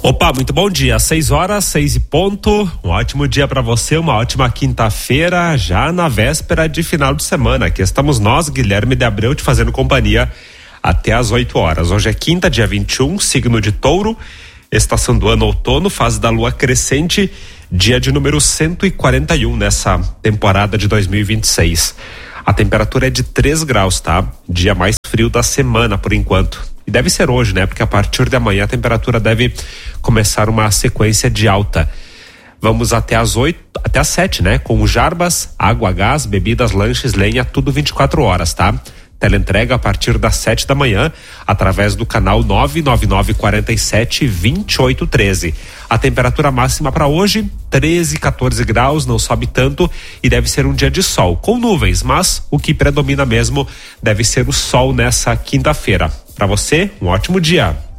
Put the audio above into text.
Opa, muito bom dia, 6h, 6:00, um ótimo dia para você, uma ótima quinta-feira, já na véspera de final de semana. Aqui estamos nós, Guilherme de Abreu, te fazendo companhia até às 8h. Hoje é quinta, dia 21, signo de Touro, estação do ano outono, fase da lua crescente, dia de número 141 nessa temporada de 2026. A temperatura é de 3 graus, tá? Dia mais frio da semana por enquanto. E deve ser hoje, né? Porque a partir de amanhã a temperatura deve começar uma sequência de alta. Vamos até às 7, né? Com Jarbas, água, gás, bebidas, lanches, lenha, tudo 24 horas, tá? Teleentrega a partir das 7 da manhã, através do canal 99947-2813. A temperatura máxima para hoje, 13, 14 graus, não sobe tanto e deve ser um dia de sol, com nuvens, mas o que predomina mesmo deve ser o sol nessa quinta-feira. Para você, um ótimo dia.